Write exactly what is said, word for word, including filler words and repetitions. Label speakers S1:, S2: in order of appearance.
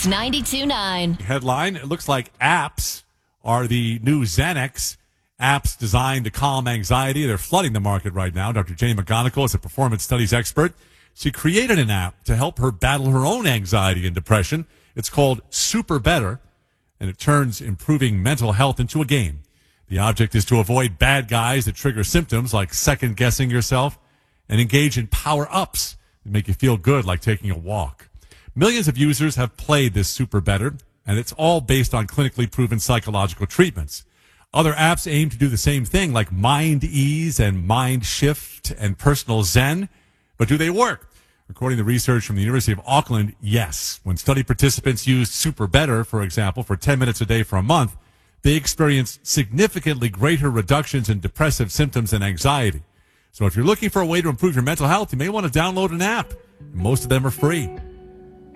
S1: ninety-two point nine.
S2: Headline, it looks like apps are the new Xanax. Apps designed to calm anxiety. They're flooding the market right now. Doctor Jenny McGonigal is a performance studies expert. She created an app to help her battle her own anxiety and depression. It's called Super Better, and it turns improving mental health into a game. The object is to avoid bad guys that trigger symptoms like second-guessing yourself and engage in power-ups that make you feel good, like taking a walk. Millions of users have played this Super Better, and it's all based on clinically proven psychological treatments. Other apps aim to do the same thing, like Mind Ease and Mind Shift and Personal Zen. But do they work? According to research from the University of Auckland, yes. When study participants used Super Better, for example, for ten minutes a day for a month, they experienced significantly greater reductions in depressive symptoms and anxiety. So if you're looking for a way to improve your mental health, you may want to download an app. Most of them are free.